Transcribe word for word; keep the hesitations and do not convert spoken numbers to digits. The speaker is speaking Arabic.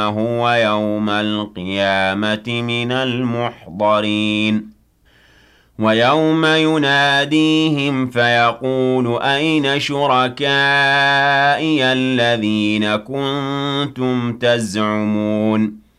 هُوَ يَوْمَ الْقِيَامَةِ مِنَ الْمُحْضَرِينَ وَيَوْمَ يُنَادِيهِمْ فَيَقُولُ أَيْنَ شُرَكَائِيَ الَّذِينَ كُنتُمْ تَزْعُمُونَ